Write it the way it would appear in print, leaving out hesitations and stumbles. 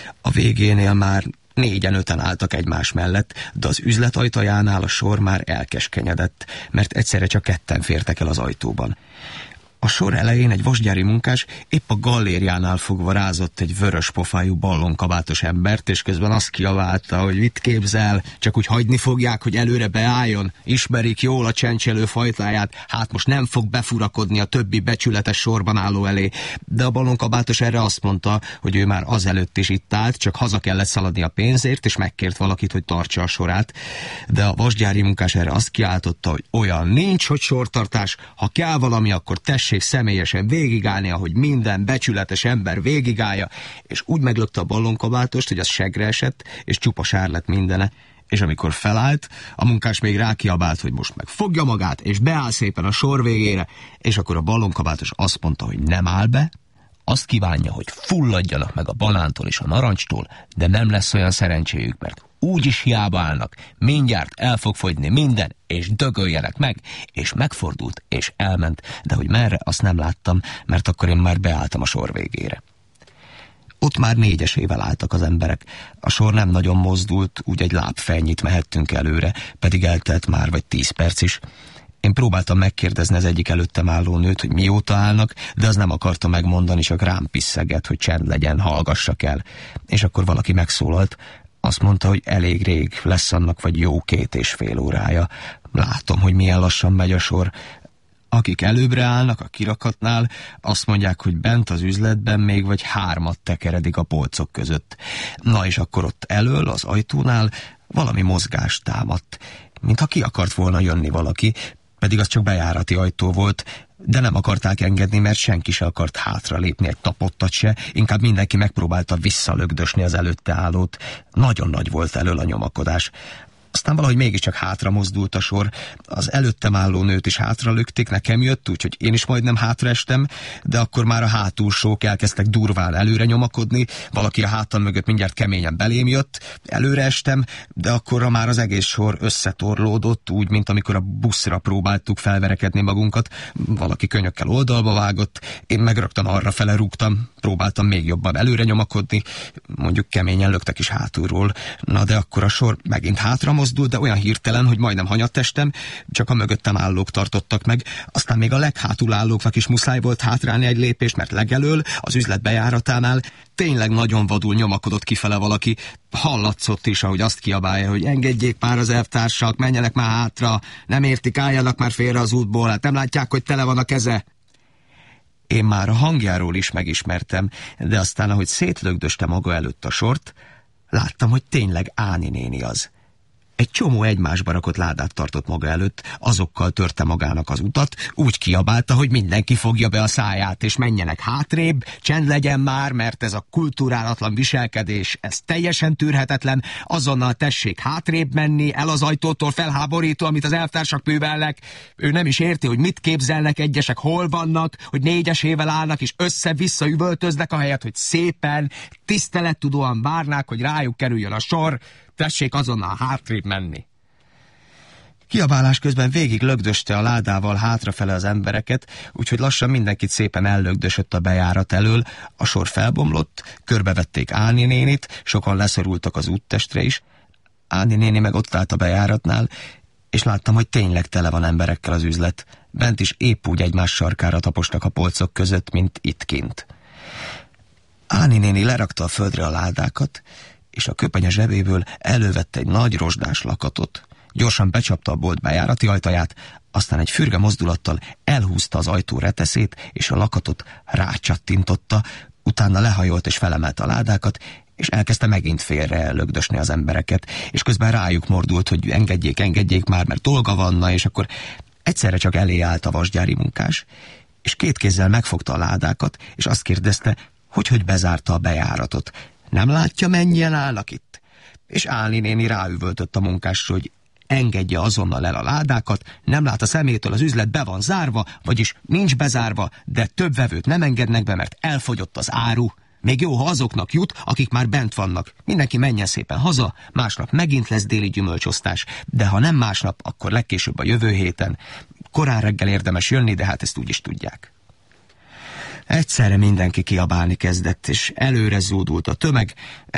A végénél már 4-5 álltak egymás mellett, de az üzlet ajtajánál a sor már elkeskenyedett, mert egyszerre csak 2 fértek el az ajtóban. A sor elején egy vasgyári munkás épp a gallériánál fogva rázott egy vörös pofájú ballonkabátos embert, és közben azt kiabálta, hogy mit képzel, csak úgy hagyni fogják, hogy előre beálljon, ismerik jól a csencselő fajtáját, hát most nem fog befurakodni a többi becsületes sorban álló elé. De a ballonkabátos erre azt mondta, hogy ő már azelőtt is itt állt, csak haza kellett szaladni a pénzért, és megkért valakit, hogy tartsa a sorát. De a vasgyári munkás erre azt kiáltotta, hogy olyan nincs, hogy sortartás, ha kell valami, akkor tessék személyesen végigállni, ahogy minden becsületes ember végigálja, és úgy meglökte a ballonkabátost, hogy az segre esett, és csupa sár lett mindene. És amikor felállt, a munkás még rákiabált, hogy most meg fogja magát, és beáll szépen a sor végére, és akkor a ballonkabátos azt mondta, hogy nem áll be, azt kívánja, hogy fulladjanak meg a banántól és a narancstól, de nem lesz olyan szerencséjük, mert úgyis hiába állnak, mindjárt el fog fogyni minden, és dögöljenek meg, és megfordult, és elment, de hogy merre, azt nem láttam, mert akkor én már beálltam a sor végére. Ott már 4-esével álltak az emberek. A sor nem nagyon mozdult, úgy egy lábfejnyit mehettünk előre, pedig eltelt már vagy 10 perc is. Én próbáltam megkérdezni az egyik előttem álló nőt, hogy mióta állnak, de az nem akarta megmondani, csak rám piszegett, hogy csend legyen, hallgassak el. És akkor valaki megszólalt. Azt mondta, hogy elég rég, lesz annak vagy jó 2,5 órája. Látom, hogy milyen lassan megy a sor. Akik előbbre állnak a kirakatnál, azt mondják, hogy bent az üzletben még vagy 3 tekeredik a polcok között. Na és akkor ott elől, az ajtónál valami mozgás támadt, mintha ki akart volna jönni valaki, pedig az csak bejárati ajtó volt, de nem akarták engedni, mert senki se akart hátra lépni egy tapottat se, inkább mindenki megpróbálta visszalögdösni az előtte állót. Nagyon nagy volt elől a nyomakodás. Aztán valahogy mégiscsak hátra mozdult a sor. Az előttem álló nőt is hátra lökték, nekem jött, úgyhogy én is majdnem hátraestem, de akkor már a hátulsók elkezdtek durván előre nyomakodni, valaki a hátam mögött mindjárt keményen belém jött, előreestem, de akkorra már az egész sor összetorlódott, úgy, mint amikor a buszra próbáltuk felverekedni magunkat. Valaki könyökkel oldalba vágott, én meg rögtön arrafele rúgtam, próbáltam még jobban előre nyomakodni, mondjuk keményen löktek is hátulról. Na de akkor a sor megint hátra mozdult, de olyan hirtelen, hogy majdnem hanyattestem, csak a mögöttem állók tartottak meg. Aztán még a leghátul állóknak is muszáj volt hátrálni egy lépést, mert legelől, az üzlet bejáratánál tényleg nagyon vadul nyomakodott kifele valaki. Hallatszott is, ahogy azt kiabálja, hogy engedjék már az elvtársak, menjenek már hátra, nem értik, álljanak már félre az útból, hát nem látják, hogy tele van a keze. Én már a hangjáról is megismertem, de aztán, ahogy szétlögdöste maga előtt a sort, láttam, hogy tényleg Áni néni az. Egy csomó egymásba rakott ládát tartott maga előtt, azokkal törte magának az utat, úgy kiabálta, hogy mindenki fogja be a száját, és menjenek hátrébb, csend legyen már, mert ez a kulturálatlan viselkedés, ez teljesen tűrhetetlen, azonnal tessék hátrébb menni, el az ajtótól, felháborító, amit az elvtársak művelnek. Ő nem is érti, hogy mit képzelnek egyesek, hol vannak, hogy 4-esével állnak, és össze-vissza üvöltöznek, ahelyett, hogy szépen, tisztelettudóan várnák, hogy rájuk kerüljön a sor. Tessék azonnal hátrébb menni. Kiabálás közben végig lögdöste a ládával hátrafele az embereket, úgyhogy lassan mindenkit szépen ellögdösött a bejárat elől, a sor felbomlott, körbevették Áni nénit, sokan leszorultak az úttestre is. Áni néni meg ott állt a bejáratnál, és láttam, hogy tényleg tele van emberekkel az üzlet. Bent is épp úgy egymás sarkára tapostak a polcok között, mint itt kint. Áni néni lerakta a földre a ládákat, és a köpenye zsebéből elővette egy nagy rozsdás lakatot. Gyorsan becsapta a bolt bejárati ajtaját, aztán egy fürge mozdulattal elhúzta az ajtó reteszét, és a lakatot rácsattintotta, utána lehajolt és felemelte a ládákat, és elkezdte megint félre lögdösni az embereket, és közben rájuk mordult, hogy engedjék már, mert dolga vanna, és akkor egyszerre csak elé állt a vasgyári munkás, és 2 kézzel megfogta a ládákat, és azt kérdezte, hogy bezárta a bejáratot. Nem látja, mennyien állnak itt? És Áni néni ráüvöltött a munkásra, hogy engedje azonnal el a ládákat, nem lát a szemétől, az üzlet be van zárva, vagyis nincs bezárva, de több vevőt nem engednek be, mert elfogyott az áru. Még jó, ha azoknak jut, akik már bent vannak. Mindenki menjen szépen haza, másnap megint lesz déli gyümölcsosztás, de ha nem másnap, akkor legkésőbb a jövő héten. Korán reggel érdemes jönni, de hát ezt úgy is tudják. Egyszerre mindenki kiabálni kezdett, és előre zúdult a tömeg.